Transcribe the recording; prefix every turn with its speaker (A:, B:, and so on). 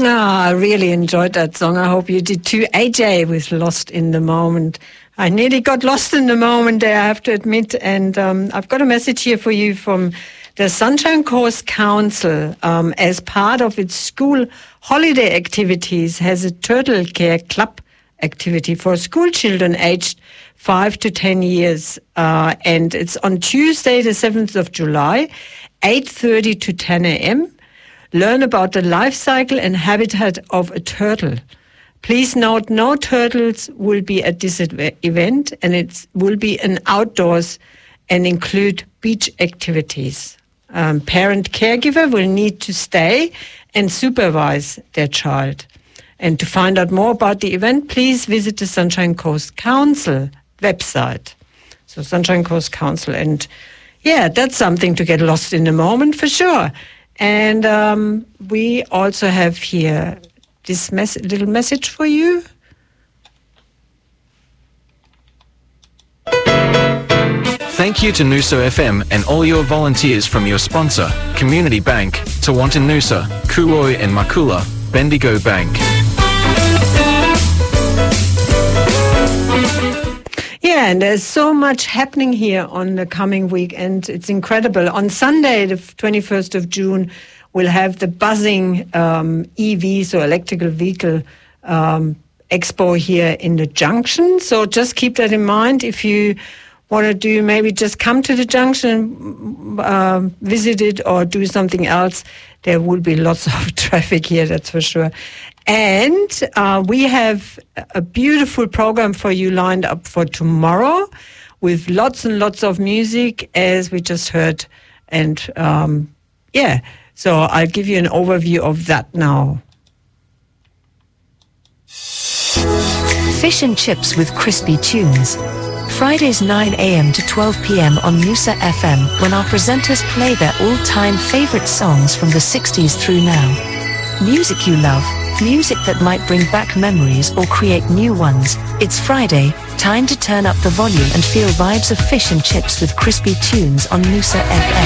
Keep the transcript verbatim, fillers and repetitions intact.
A: Ah, I really enjoyed that song. I hope you did too. A J with Lost in the Moment. I nearly got lost in the moment there, I have to admit. And um, I've got a message here for you from the Sunshine Coast Council. Um, as part of its school holiday activities, has a turtle care club activity for school children aged five to ten years. Uh, and it's on Tuesday, the seventh of July, eight thirty to ten a.m. Learn about the life cycle and habitat of a turtle. Please note, no turtles will be at this event, and it will be an outdoors and include beach activities. Um, parent caregiver will need to stay and supervise their child. And to find out more about the event, please visit the Sunshine Coast Council website. So Sunshine Coast Council. And yeah, that's something to get lost in the moment for sure. And um, we also have here this mes- little message for you.
B: Thank you to Noosa F M and all your volunteers from your sponsor, Community Bank, Tewantin Noosa, Kuroi and Makula, Bendigo Bank.
A: Yeah, and there's so much happening here on the coming week, and it's incredible. On Sunday, the twenty-first of June, we'll have the buzzing um, E V, so electrical vehicle um, expo here in the Junction. So just keep that in mind. If you want to do, maybe just come to the Junction, uh, visit it, or do something else. There will be lots of traffic here, that's for sure. And uh, we have a beautiful program for you lined up for tomorrow with lots and lots of music, as we just heard. And um, yeah, so I'll give you an overview of that now.
C: Fish and chips with crispy tunes. Fridays nine a.m. to twelve p.m. on Noosa F M, when our presenters play their all-time favorite songs from the sixties through now. Music you love, music that might bring back memories or create new ones. It's Friday, time to turn up the volume and feel vibes of fish and chips with crispy tunes on Noosa F M.